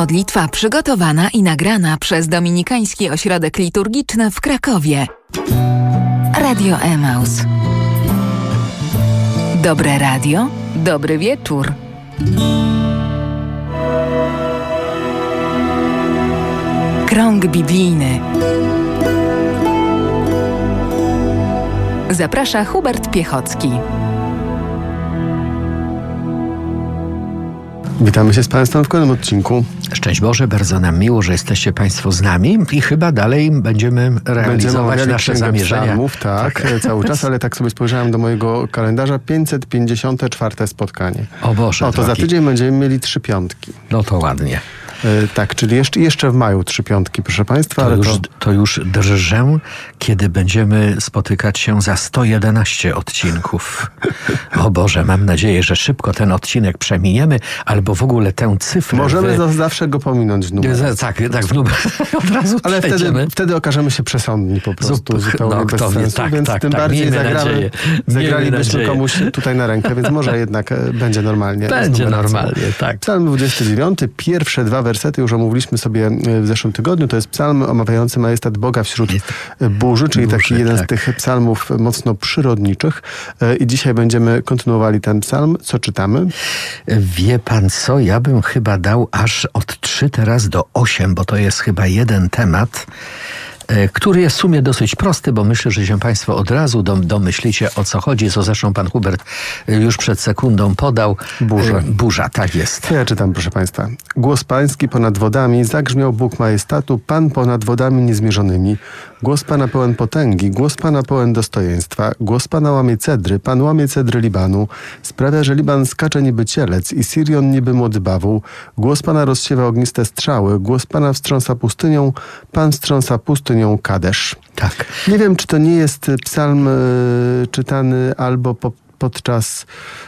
Modlitwa przygotowana i nagrana przez Dominikański Ośrodek Liturgiczny w Krakowie. Radio Emaus. Dobre radio, dobry wieczór. Krąg biblijny. Zaprasza Hubert Piechocki. Witamy się z Państwem w kolejnym odcinku. Szczęść Boże, bardzo nam miło, że jesteście Państwo z nami i chyba dalej będziemy realizować nasze zamierzenia. Psalmów, tak, cały czas, ale tak sobie spojrzałem do mojego kalendarza, 554 spotkanie. O Boże, to za tydzień będziemy mieli 3 piątki. No to ładnie. Tak, czyli jeszcze w maju 3 piątki, proszę Państwa. To już drżę, kiedy będziemy spotykać się za 111 odcinków. O Boże, mam nadzieję, że szybko ten odcinek przeminiemy, albo w ogóle tę cyfrę. Możemy zawsze go pominąć w numerze. Tak, w numerze od razu ale przejdziemy. wtedy okażemy się przesądni po prostu, zupełnie bez sensu, tak, więc tym bardziej zagralibyśmy komuś tutaj na rękę, więc może jednak będzie normalnie. Będzie normalnie, tak. Psalm 29, pierwsze 2 wersety już omówiliśmy sobie w zeszłym tygodniu. To jest psalm omawiający majestat Boga wśród burzy, czyli taki jeden z tych psalmów mocno przyrodniczych. I dzisiaj będziemy kontynuowali ten psalm. Co czytamy? Wie pan co? Ja bym chyba dał aż od 3 teraz do 8, bo to jest chyba jeden temat, który jest w sumie dosyć prosty, bo myślę, że się Państwo od razu domyślicie, o co chodzi, co zresztą pan Hubert już przed sekundą podał. Burza, tak jest. To ja czytam, proszę Państwa. Głos Pański ponad wodami, zagrzmiał Bóg majestatu, Pan ponad wodami niezmierzonymi. Głos Pana pełen potęgi, głos Pana pełen dostojeństwa. Głos Pana łamie cedry, Pan łamie cedry Libanu. Sprawia, że Liban skacze niby cielec i Sirion niby młody bawół. Głos Pana rozsiewa ogniste strzały, głos Pana wstrząsa pustynią, Pan wstrząsa pustynią Kadesz. Tak. Nie wiem, czy to nie jest psalm czytany albo podczas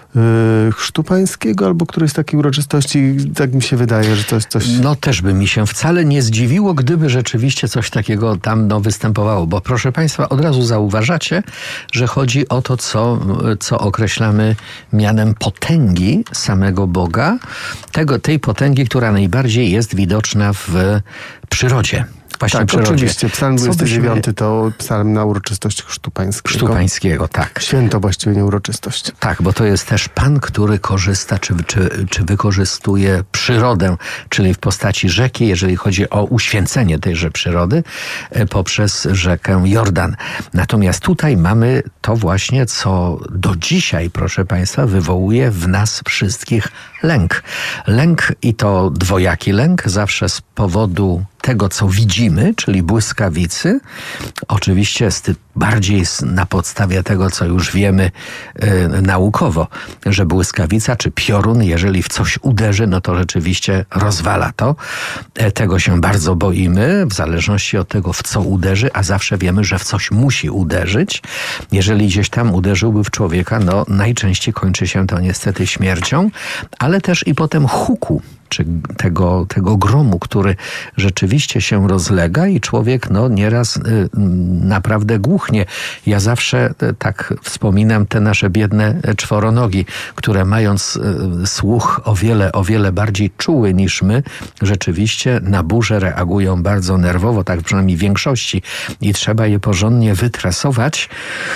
chrztu pańskiego, albo którejś z takiej uroczystości. Tak mi się wydaje, że to jest coś... No też by mi się wcale nie zdziwiło, gdyby rzeczywiście coś takiego tam występowało, bo proszę Państwa, od razu zauważacie, że chodzi o to, co określamy mianem potęgi samego Boga, tej potęgi, która najbardziej jest widoczna w przyrodzie. Tak, oczywiście. Psalm 29 to psalm na uroczystość Chrztu Pańskiego. Chrztu Pańskiego, tak. Święto właściwie, nie uroczystość. Tak, bo to jest też Pan, który korzysta, czy wykorzystuje przyrodę, czyli w postaci rzeki, jeżeli chodzi o uświęcenie tejże przyrody poprzez rzekę Jordan. Natomiast tutaj mamy to właśnie, co do dzisiaj, proszę Państwa, wywołuje w nas wszystkich lęk. Lęk i to dwojaki lęk, zawsze z powodu tego, co widzimy, czyli błyskawicy. Oczywiście bardziej na podstawie tego, co już wiemy naukowo, że błyskawica czy piorun, jeżeli w coś uderzy, no to rzeczywiście rozwala to. Tego się bardzo boimy, w zależności od tego, w co uderzy, a zawsze wiemy, że w coś musi uderzyć. Jeżeli gdzieś tam uderzyłby w człowieka, no najczęściej kończy się to niestety śmiercią, ale też i potem huku, czy tego gromu, który rzeczywiście się rozlega i człowiek nieraz naprawdę głuchnie. Ja zawsze tak wspominam te nasze biedne czworonogi, które mając słuch o wiele bardziej czuły niż my, rzeczywiście na burzę reagują bardzo nerwowo, tak przynajmniej w większości, i trzeba je porządnie wytresować,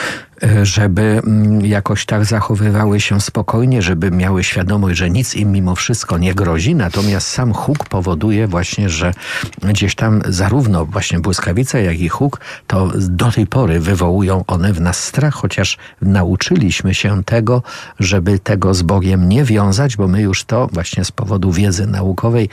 żeby jakoś tak zachowywały się spokojnie, żeby miały świadomość, że nic im mimo wszystko nie grozi, natomiast sam huk powoduje właśnie, że gdzieś tam zarówno właśnie błyskawica, jak i huk, to do tej pory wywołują one w nas strach, chociaż nauczyliśmy się tego, żeby tego z Bogiem nie wiązać, bo my już to właśnie z powodu wiedzy naukowej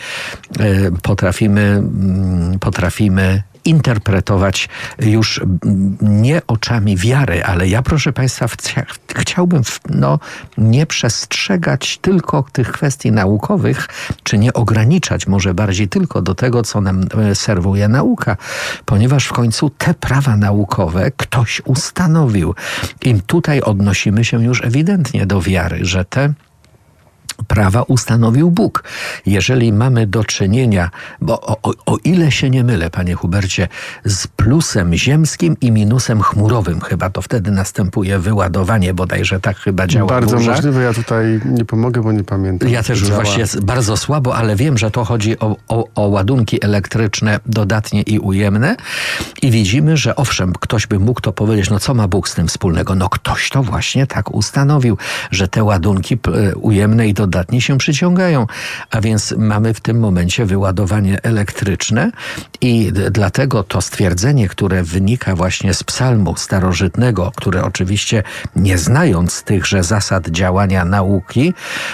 potrafimy interpretować już nie oczami wiary, ale ja, proszę Państwa, chciałbym nie przestrzegać tylko tych kwestii naukowych, czy nie ograniczać może bardziej tylko do tego, co nam serwuje nauka, ponieważ w końcu te prawa naukowe ktoś ustanowił. I tutaj odnosimy się już ewidentnie do wiary, że te prawa ustanowił Bóg. Jeżeli mamy do czynienia, bo o ile się nie mylę, panie Hubercie, z plusem ziemskim i minusem chmurowym, chyba to wtedy następuje wyładowanie, bodajże tak chyba działa Bardzo burza. możliwe, ja tutaj nie pomogę, bo nie pamiętam. Ja też już właśnie bardzo słabo, ale wiem, że to chodzi o ładunki elektryczne dodatnie i ujemne i widzimy, że owszem, ktoś by mógł to powiedzieć, no co ma Bóg z tym wspólnego? No ktoś to właśnie tak ustanowił, że te ładunki ujemne i dodatnie się przyciągają, a więc mamy w tym momencie wyładowanie elektryczne i dlatego to stwierdzenie, które wynika właśnie z psalmu starożytnego, które oczywiście nie znając tychże zasad działania nauki,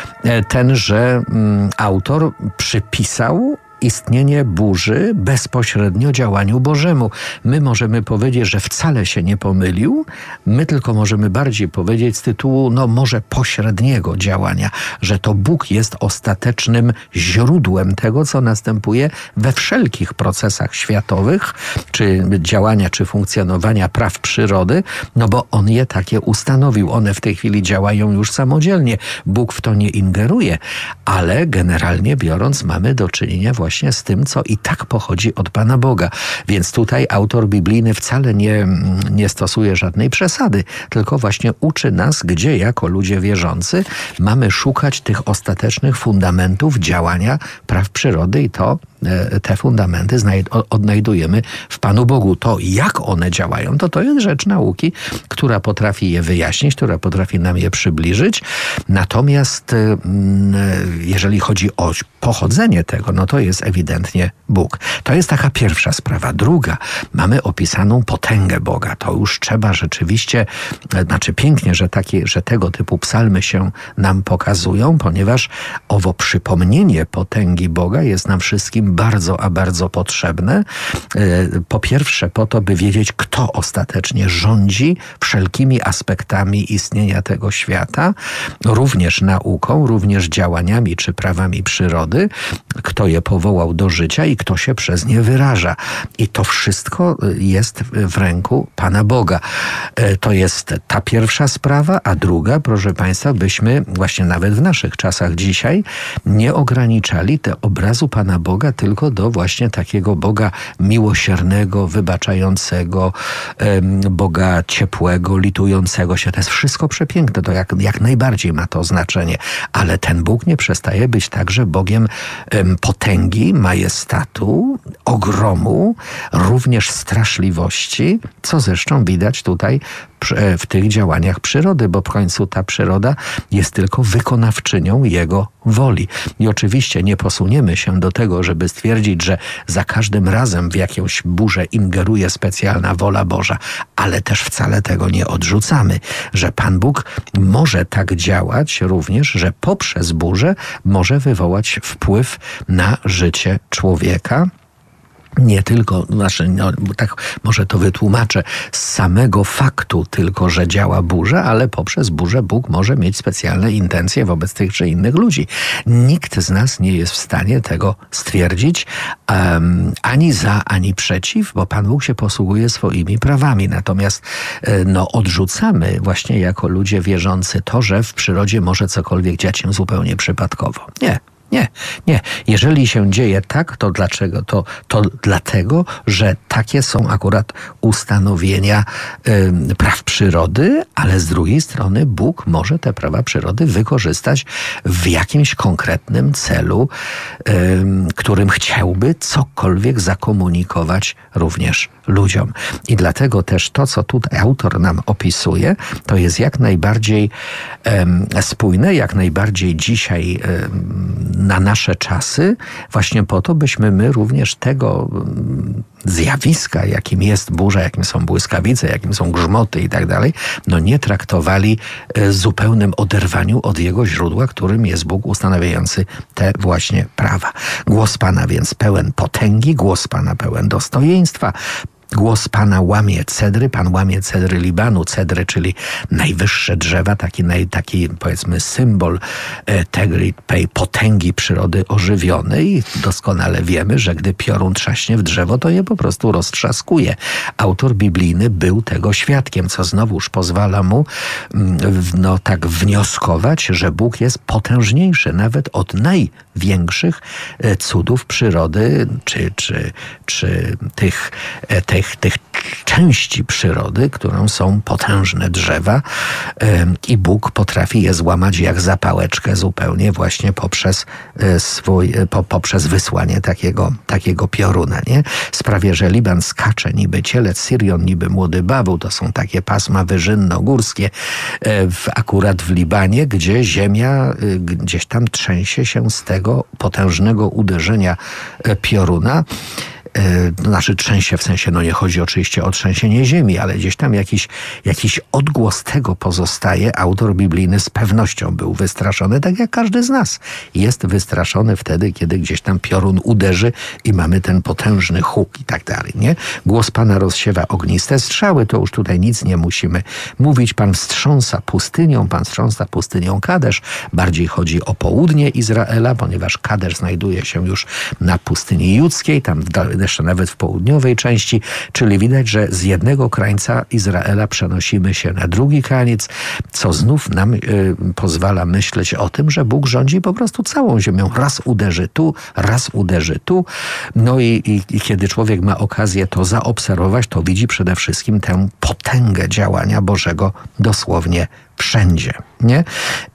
tenże autor przypisał istnienie burzy bezpośrednio działaniu Bożemu. My możemy powiedzieć, że wcale się nie pomylił, my tylko możemy bardziej powiedzieć z tytułu, no może pośredniego działania, że to Bóg jest ostatecznym źródłem tego, co następuje we wszelkich procesach światowych, czy działania, czy funkcjonowania praw przyrody, no bo On je takie ustanowił. One w tej chwili działają już samodzielnie. Bóg w to nie ingeruje, ale generalnie biorąc mamy do czynienia właśnie z tym, co i tak pochodzi od Pana Boga. Więc tutaj autor biblijny wcale nie stosuje żadnej przesady, tylko właśnie uczy nas, gdzie jako ludzie wierzący mamy szukać tych ostatecznych fundamentów działania praw przyrody i to te fundamenty odnajdujemy w Panu Bogu. To, jak one działają, to jest rzecz nauki, która potrafi je wyjaśnić, która potrafi nam je przybliżyć. Natomiast jeżeli chodzi o pochodzenie tego, no to jest ewidentnie Bóg. To jest taka pierwsza sprawa. Druga, mamy opisaną potęgę Boga. To już trzeba rzeczywiście, znaczy pięknie, że tego typu psalmy się nam pokazują, ponieważ owo przypomnienie potęgi Boga jest nam wszystkim bardzo, a bardzo potrzebne. Po pierwsze po to, by wiedzieć, kto ostatecznie rządzi wszelkimi aspektami istnienia tego świata, również nauką, również działaniami czy prawami przyrody, kto je powołał do życia i kto się przez nie wyraża. I to wszystko jest w ręku Pana Boga. To jest ta pierwsza sprawa, a druga, proszę Państwa, byśmy właśnie nawet w naszych czasach dzisiaj nie ograniczali obrazu Pana Boga tylko do właśnie takiego Boga miłosiernego, wybaczającego, Boga ciepłego, litującego się. To jest wszystko przepiękne, to jak najbardziej ma to znaczenie, ale ten Bóg nie przestaje być także Bogiem potęgi, majestatu, ogromu, również straszliwości, co zresztą widać tutaj w tych działaniach przyrody, bo w końcu ta przyroda jest tylko wykonawczynią Jego woli. I oczywiście nie posuniemy się do tego, żeby stwierdzić, że za każdym razem w jakąś burzę ingeruje specjalna wola Boża, ale też wcale tego nie odrzucamy, że Pan Bóg może tak działać również, że poprzez burzę może wywołać wpływ na życie człowieka. Nie tylko, tak może to wytłumaczę, z samego faktu tylko, że działa burza, ale poprzez burzę Bóg może mieć specjalne intencje wobec tych czy innych ludzi. Nikt z nas nie jest w stanie tego stwierdzić ani za, ani przeciw, bo Pan Bóg się posługuje swoimi prawami. Natomiast odrzucamy właśnie jako ludzie wierzący to, że w przyrodzie może cokolwiek dziać się zupełnie przypadkowo. Nie. Jeżeli się dzieje tak, to dlaczego? To dlatego, że takie są akurat ustanowienia praw przyrody, ale z drugiej strony Bóg może te prawa przyrody wykorzystać w jakimś konkretnym celu, którym chciałby cokolwiek zakomunikować również ludziom. I dlatego też to, co tutaj autor nam opisuje, to jest jak najbardziej spójne, jak najbardziej dzisiaj na nasze czasy, właśnie po to, byśmy my również tego zjawiska, jakim jest burza, jakim są błyskawice, jakim są grzmoty i tak dalej, nie traktowali w zupełnym oderwaniu od jego źródła, którym jest Bóg ustanawiający te właśnie prawa. Głos Pana więc pełen potęgi, głos Pana pełen dostojeństwa, Głos Pana łamie cedry, Pan łamie cedry Libanu, cedry, czyli najwyższe drzewa, taki powiedzmy symbol tej potęgi przyrody ożywionej. Doskonale wiemy, że gdy piorun trzaśnie w drzewo, to je po prostu roztrzaskuje. Autor biblijny był tego świadkiem, co znowuż pozwala mu tak wnioskować, że Bóg jest potężniejszy nawet od największych cudów przyrody, czy tych części przyrody, którą są potężne drzewa, i Bóg potrafi je złamać jak zapałeczkę zupełnie właśnie poprzez wysłanie takiego pioruna, nie? Sprawia, że Liban skacze niby cielec, Syrion niby młody bawoł. To są takie pasma wyżynno-górskie akurat w Libanie, gdzie ziemia gdzieś tam trzęsie się z tego potężnego uderzenia pioruna. Znaczy trzęsie w sensie, nie chodzi oczywiście o trzęsienie ziemi, ale gdzieś tam jakiś odgłos tego pozostaje. Autor biblijny z pewnością był wystraszony, tak jak każdy z nas jest wystraszony wtedy, kiedy gdzieś tam piorun uderzy i mamy ten potężny huk i tak dalej, nie? Głos Pana rozsiewa ogniste strzały, to już tutaj nic nie musimy mówić. Pan wstrząsa pustynią Kadesz. Bardziej chodzi o południe Izraela, ponieważ Kadesz znajduje się już na pustyni judzkiej, tam jeszcze nawet w południowej części, czyli widać, że z jednego krańca Izraela przenosimy się na drugi kraniec, co znów nam pozwala myśleć o tym, że Bóg rządzi po prostu całą ziemią. Raz uderzy tu. No i kiedy człowiek ma okazję to zaobserwować, to widzi przede wszystkim tę potęgę działania Bożego dosłownie wszędzie, nie?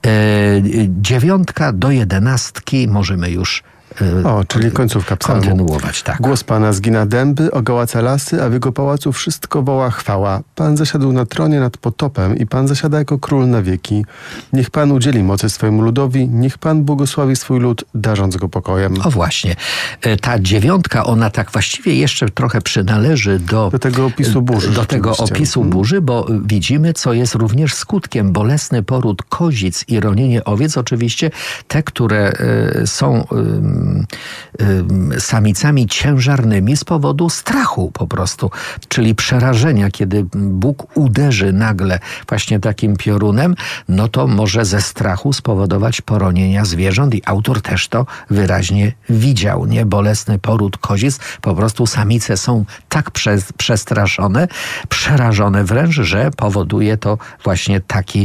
9 do 11 możemy już czyli końcówka psalmu. Kontynuować, tak. Głos Pana zgina dęby, ogołaca lasy, a w jego pałacu wszystko woła chwała. Pan zasiadł na tronie nad potopem i Pan zasiada jako król na wieki. Niech Pan udzieli mocy swojemu ludowi, niech Pan błogosławi swój lud, darząc go pokojem. O właśnie. Ta 9, ona tak właściwie jeszcze trochę przynależy do tego opisu burzy. Do tego opisu burzy, bo widzimy, co jest również skutkiem. Bolesny poród kozic i ronienie owiec. Oczywiście te, które są samicami ciężarnymi z powodu strachu po prostu, czyli przerażenia. Kiedy Bóg uderzy nagle właśnie takim piorunem, no to może ze strachu spowodować poronienia zwierząt i autor też to wyraźnie widział, nie? Bolesny poród kozic, po prostu samice są tak przestraszone, przerażone wręcz, że powoduje to właśnie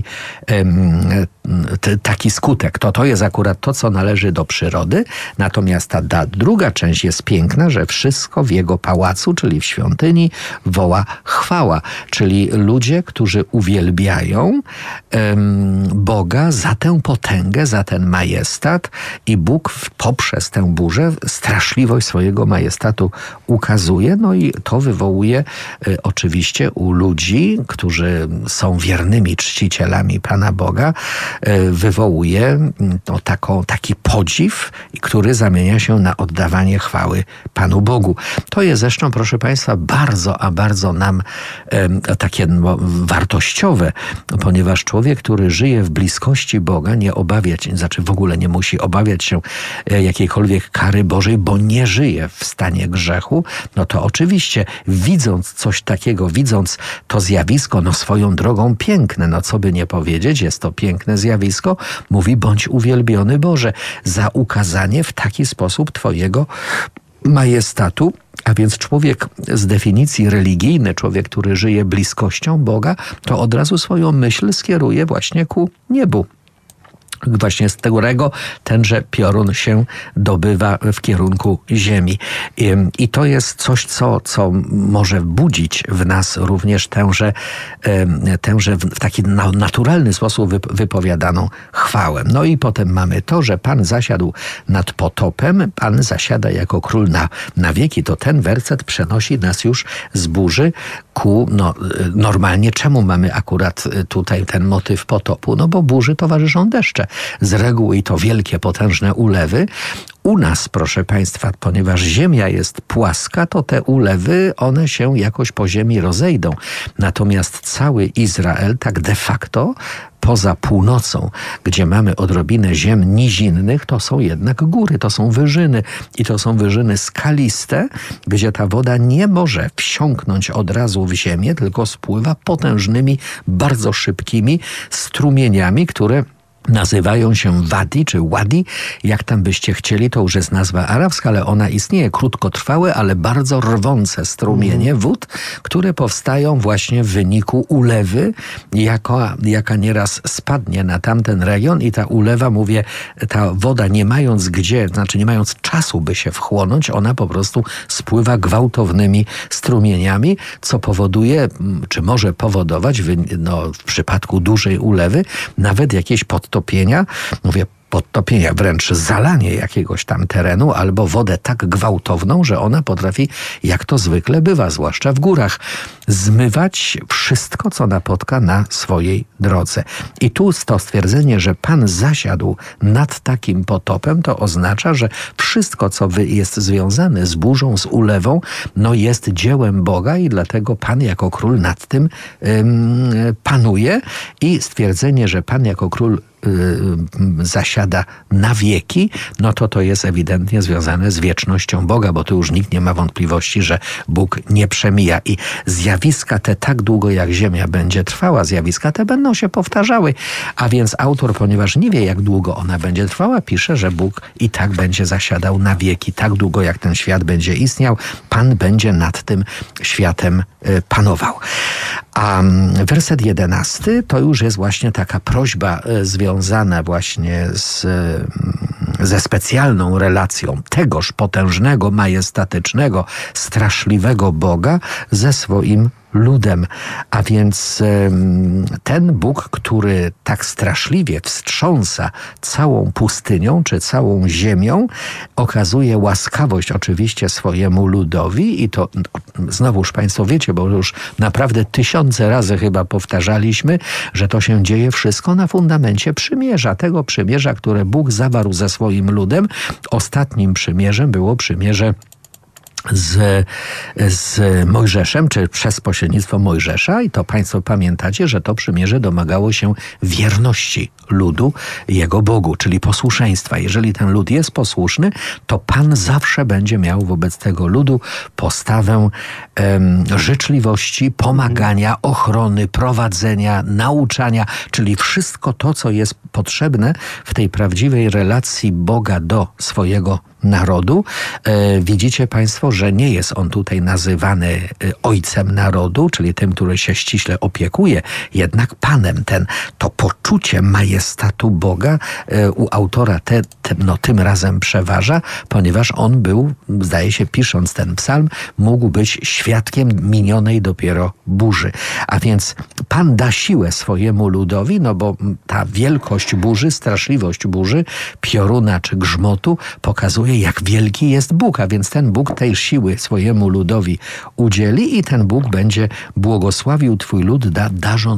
taki skutek. To jest akurat to, co należy do przyrody. Natomiast ta druga część jest piękna, że wszystko w jego pałacu, czyli w świątyni, woła chwała. Czyli ludzie, którzy uwielbiają Boga za tę potęgę, za ten majestat, i Bóg poprzez tę burzę straszliwość swojego majestatu ukazuje. No i to wywołuje oczywiście u ludzi, którzy są wiernymi czcicielami Pana Boga, wywołuje taki podziw, który zamienia się na oddawanie chwały Panu Bogu. To jest zresztą, proszę Państwa, bardzo nam takie wartościowe, ponieważ człowiek, który żyje w bliskości Boga, w ogóle nie musi obawiać się jakiejkolwiek kary Bożej, bo nie żyje w stanie grzechu, no to oczywiście widząc coś takiego, widząc to zjawisko, swoją drogą piękne, co by nie powiedzieć, jest to piękne zjawisko, mówi: bądź uwielbiony Boże za ukazanie w taki sposób Twojego majestatu. A więc człowiek z definicji religijny, człowiek, który żyje bliskością Boga, to od razu swoją myśl skieruje właśnie ku niebu. Właśnie z którego tenże piorun się dobywa w kierunku ziemi. I to jest coś, co może budzić w nas również tęże w taki naturalny sposób wypowiadaną chwałę. No i potem mamy to, że Pan zasiadł nad potopem, Pan zasiada jako król na wieki. To ten werset przenosi nas już z burzy ku, normalnie czemu mamy akurat tutaj ten motyw potopu? No bo burzy towarzyszą deszcze. z reguły i to wielkie, potężne ulewy. U nas, proszę Państwa, ponieważ ziemia jest płaska, to te ulewy, one się jakoś po ziemi rozejdą. Natomiast cały Izrael tak de facto poza północą, gdzie mamy odrobinę ziem nizinnych, to są jednak góry, to są wyżyny i to są wyżyny skaliste, gdzie ta woda nie może wsiąknąć od razu w ziemię, tylko spływa potężnymi, bardzo szybkimi strumieniami, które nazywają się wadi czy wadi, jak tam byście chcieli, to już jest nazwa arabska, ale ona istnieje, krótkotrwałe, ale bardzo rwące strumienie wód, które powstają właśnie w wyniku ulewy, jaka nieraz spadnie na tamten region i ta ulewa, mówię, ta woda nie mając gdzie, znaczy nie mając czasu, by się wchłonąć, ona po prostu spływa gwałtownymi strumieniami, co powoduje, czy może powodować, w przypadku dużej ulewy, nawet jakieś podtopienia, wręcz zalanie jakiegoś tam terenu albo wodę tak gwałtowną, że ona potrafi, jak to zwykle bywa, zwłaszcza w górach, zmywać wszystko, co napotka na swojej drodze. I tu to stwierdzenie, że Pan zasiadł nad takim potopem, to oznacza, że wszystko, co jest związane z burzą, z ulewą, jest dziełem Boga i dlatego Pan jako król nad tym panuje. I stwierdzenie, że Pan jako król zasiada na wieki, to jest ewidentnie związane z wiecznością Boga, bo tu już nikt nie ma wątpliwości, że Bóg nie przemija i zjawiska te tak długo jak ziemia będzie trwała, zjawiska te będą się powtarzały, a więc autor, ponieważ nie wie jak długo ona będzie trwała, pisze, że Bóg i tak będzie zasiadał na wieki, tak długo jak ten świat będzie istniał, Pan będzie nad tym światem panował. A werset 11 to już jest właśnie taka prośba związana właśnie ze specjalną relacją tegoż potężnego, majestatycznego, straszliwego Boga ze swoim ludem. A więc ten Bóg, który tak straszliwie wstrząsa całą pustynią czy całą ziemią, okazuje łaskawość oczywiście swojemu ludowi i to znowuż Państwo wiecie, bo już naprawdę tysiące razy chyba powtarzaliśmy, że to się dzieje wszystko na fundamencie przymierza. Tego przymierza, które Bóg zawarł ze swoim ludem. Ostatnim przymierzem było przymierze z Mojżeszem, czy przez pośrednictwo Mojżesza i to Państwo pamiętacie, że to przymierze domagało się wierności ludu jego Bogu, czyli posłuszeństwa. Jeżeli ten lud jest posłuszny, to Pan zawsze będzie miał wobec tego ludu postawę życzliwości, pomagania, ochrony, prowadzenia, nauczania, czyli wszystko to, co jest potrzebne w tej prawdziwej relacji Boga do swojego narodu. Widzicie Państwo, że nie jest on tutaj nazywany ojcem narodu, czyli tym, który się ściśle opiekuje, jednak Panem. To poczucie majestatu Boga u autora tym razem przeważa, ponieważ on był, zdaje się, pisząc ten psalm, mógł być świadkiem minionej dopiero burzy. A więc Pan da siłę swojemu ludowi, bo ta wielkość burzy, straszliwość burzy, pioruna czy grzmotu pokazuje, jak wielki jest Bóg, a więc ten Bóg tej siły swojemu ludowi udzieli i ten Bóg będzie błogosławił Twój lud, darząc